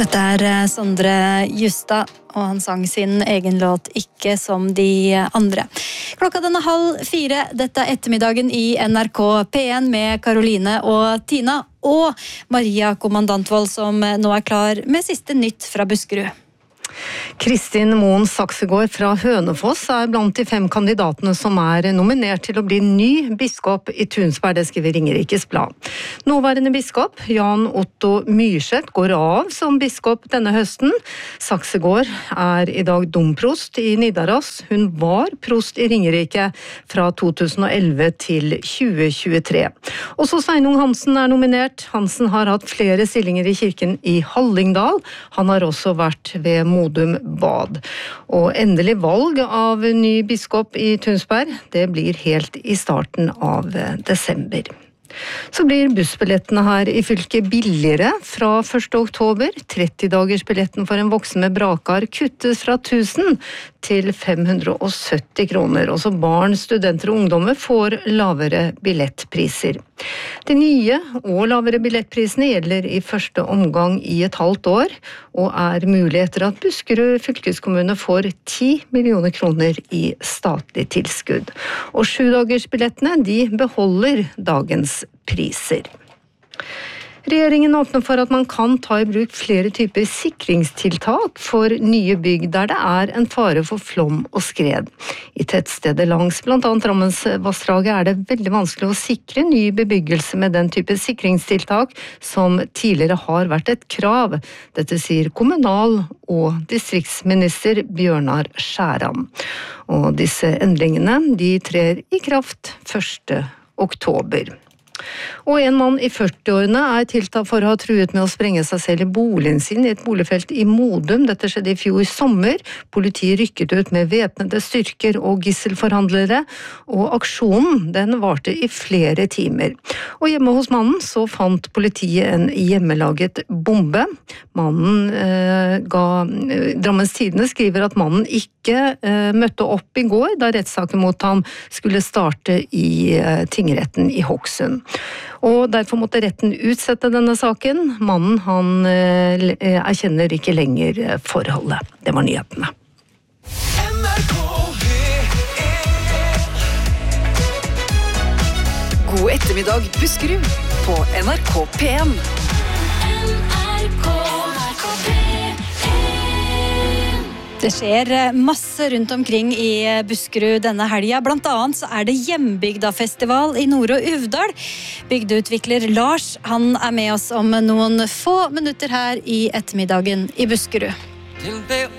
Dette Sondre Justad, og han sang sin egen låt «Ikke som de andre». Klokka den 3:30, dette ettermiddagen i NRK P1 med Karoline og Tina, og Maria Kommandantvold som nå klar med siste nytt fra Buskerud. Kristin Moen Saksegård fra Hønefoss blant de 5 kandidatene som nominert til å bli ny biskop i Tunsberg, det skriver Ringerikes Blad. Nåværende biskop, Jan Otto Myrseth, går av som biskop denne høsten. Saksegård i dag domprost i Nidaros. Hun var prost i Ringerike fra 2011 til 2023. Også Sveinung Hansen nominert. Hansen har hatt flere stillinger i kirken i Hallingdal. Han har også vært ved Modum Bad. Og endelig valg av ny biskop i Tunsberg, det blir helt i starten av desember. Så blir bussbillettene her i fylket billigere fra 1. oktober. 30-dagersbilletten for en voksen med brakar kuttes fra 1000 til 570 kroner. Også barn, studenter og ungdommer får lavere billettpriser. De nye og lavere billettprisene gjelder i første omgang i et halvt år, og mulig etter at Buskerud fylkeskommune får 10 millioner kroner i statlig tilskudd. Og 7-dagersbillettene, de beholder dagens priser. Regjeringen åpner for at man kan ta i bruk flere typer sikringstiltak for nye bygg der det en fare for flom og skred. I tettstedet langs blant annet Drammensvassdraget det veldig vanskelig å sikre ny bebyggelse med den type sikringstiltak som tidligere har vært et krav. Dette sier kommunal- og distriktsminister Bjørnar Skjæran. Og disse endringene de trer i kraft 1. oktober. Og en mann i 40-årene tiltalt for å ha truet med å sprenge seg selv i boligen sin i et boligfelt i Modum. Dette skjedde i fjor sommer. Politiet rykket ut med væpnede styrker og gisselforhandlere, og aksjonen den varte i flere timer. Og hjemme hos mannen så fant politiet en hjemmelaget bombe. Drammens Tidende skriver at mannen ikke møtte opp i går da rettssaken mot ham skulle starte i tingretten i Hokksund. Og derfor måtte retten utsette denne saken. Mannen han erkjenner ikke lenger forholdet. Det var nyhetene. God ettermiddag Buskerud på NRK P1. Det skjer masse rundt omkring i Buskerud denne helga. Blant annet så det Hjembygdafestival i Nord- og Uvdal. Bygdeutvikler Lars, han med oss om noen få minutter her i ettermiddagen i Buskerud. Til det